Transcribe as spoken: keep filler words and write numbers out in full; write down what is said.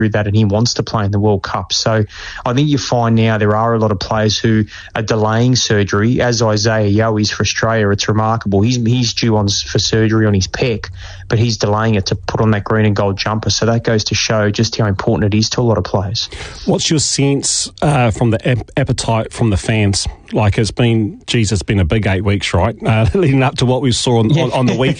that, and he wants to play in the World Cup. So I think you find now there are a lot of players who are delaying surgery, as Isaiah Yeo is for Australia. It's remarkable. He's, he's due on for surgery on his pec, but he's delaying it to put on that green and gold jumper. So that goes to show just how important it is to a lot of players. What's your sense uh, from the ap- appetite from the fans? Like, it's been, geez, it's been a big eight weeks, right? Uh, leading up to what we saw on, on, on the weekend.